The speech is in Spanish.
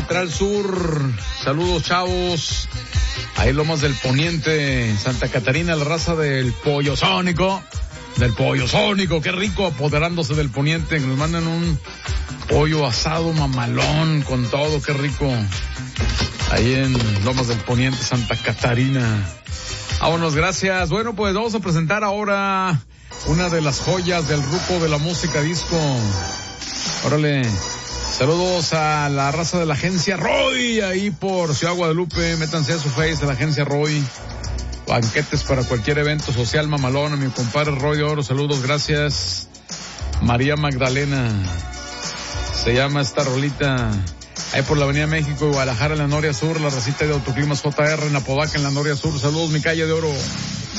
Perimetral Sur. Saludos, chavos. Ahí Lomas del Poniente, Santa Catarina, la raza del Pollo Sónico. Del Pollo Sónico, qué rico, apoderándose del Poniente. Que nos mandan un pollo asado mamalón con todo, qué rico. Ahí en Lomas del Poniente, Santa Catarina. Vámonos, gracias. Bueno, pues vamos a presentar ahora una de las joyas del grupo de la música disco. Órale. Saludos a la raza de la agencia Roy, ahí por Ciudad Guadalupe. Métanse a su face de la agencia Roy. Banquetes para cualquier evento social mamalón. A mi compadre Roy de Oro, saludos, gracias. María Magdalena, se llama esta rolita. Ahí por la Avenida México y Guadalajara en la Noria Sur, la racita de Autoclimas JR en Apodaca en la Noria Sur. Saludos, mi calle de oro.